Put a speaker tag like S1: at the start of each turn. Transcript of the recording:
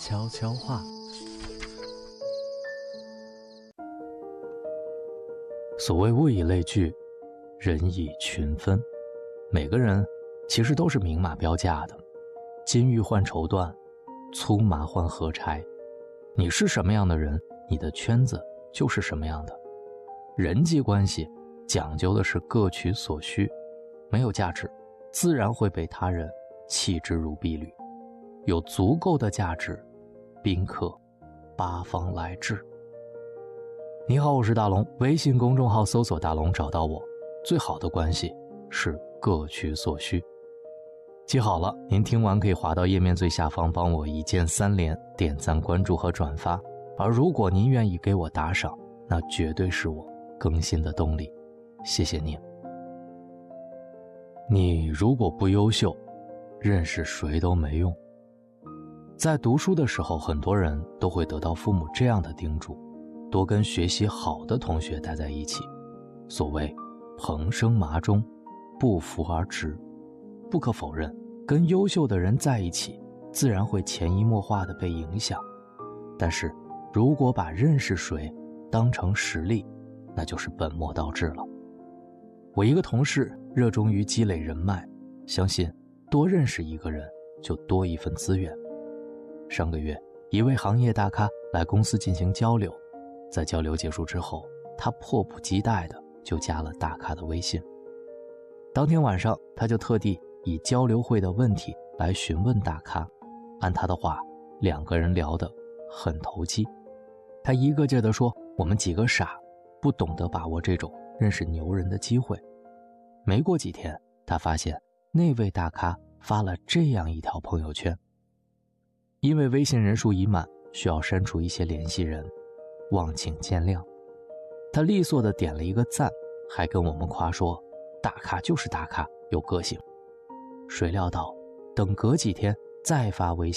S1: 悄悄话。所谓物以类聚，人以群分。每个人其实都是明码标价的，金玉换绸缎，粗麻换禾柴。你是什么样的人，你的圈子就是什么样的。人际关系讲究的是各取所需，没有价值，自然会被他人弃之如敝履。有足够的价值，宾客八方来至。你好，我是大龙，微信公众号搜索大龙找到我。最好的关系是各取所需。记好了，您听完可以滑到页面最下方帮我一键3连点赞关注和转发，而如果您愿意给我打赏，那绝对是我更新的动力，谢谢您。你如果不优秀，认识谁都没用。在读书的时候，很多人都会得到父母这样的叮嘱，多跟学习好的同学待在一起。所谓蓬生麻中，不服而直。不可否认，跟优秀的人在一起，自然会潜移默化地被影响。但是如果把认识谁当成实力，那就是本末倒置了。我一个同事热衷于积累人脉，相信多认识一个人就多一份资源。上个月，一位行业大咖来公司进行交流，在交流结束之后，他迫不及待地就加了大咖的微信。当天晚上，他就特地以交流会的问题来询问大咖，按他的话，2个人聊得很投机。他一个劲地说，我们几个傻，不懂得把握这种认识牛人的机会。没过几天，他发现那位大咖发了这样一条朋友圈：因为微信人数已满，需要删除一些联系人，望请见谅。他利索地点了一个赞，还跟我们夸说大咖就是大咖，有个性。谁料到等隔几天再发微信，